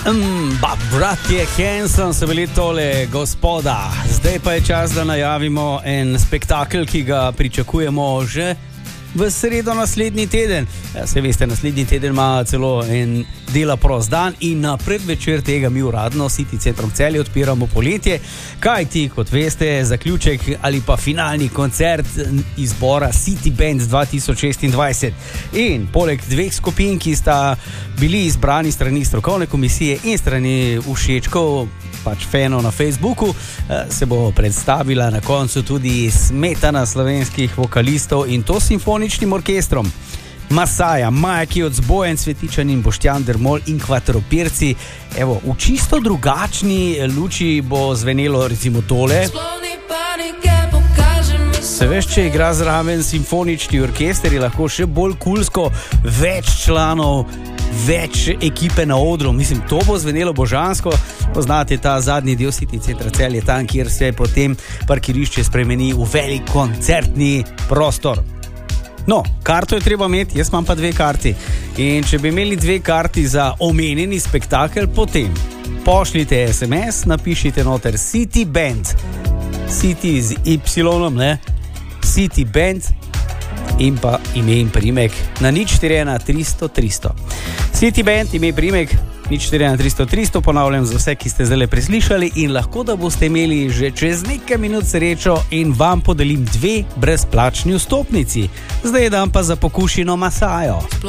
Bratje Hanson so bili tole, gospoda. Zdaj pa je čas, da najavimo en spektakel, ki ga pričakujemo že v sredo naslednji teden. Se veste, naslednji teden ima celo en dela prost dan in na predvečer tega mi uradno City Centrum Celje odpiramo poletje. Kaj ti, kot veste, zaključek ali pa finalni koncert izbora City Band 2026. In poleg dveh skupin, ki sta bili izbrani strani strokovne komisije in strani všečkov, pač fanov na Facebooku, se bo predstavila na koncu tudi smetana slovenskih vokalistov in to simfoničnim orkestrom. Masaja, Majki od Zbojen, Cvetičan in Boštjan Dermol in Kvatropirci. Evo, v čisto drugačni luči bo zvenelo recimo tole. Se veš, če igra zraven simfonični orkester, je lahko še bolj kulsko, več članov, več ekipe na odru. Mislim, to bo zvenelo božansko. Poznate ta zadnji del City Centra Celje, tam, kjer se potem parkirišče spremeni v velik koncertni prostor. No, karto je treba imeti, jaz imam pa 2 karti. In če bi imeli 2 karti za omenjeni spektakel, potem pošljite SMS, napišite noter City Band, City z Y, ne? City Band in pa ime in priimek na 041 300 300. City Band, ime in priimek 041 300 300, ponavljam za vse, ki ste zdaj preslišali in lahko, da boste imeli že čez nekaj minut srečo in vam podelim 2 brezplačni vstopnici. Zdaj dam pa za pokušino Masajo.